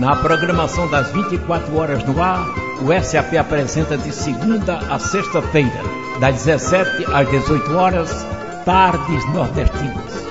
Na programação das 24 horas no ar, o SAP apresenta de segunda a sexta-feira, das 17 às 18 horas, Tardes Nordestinas.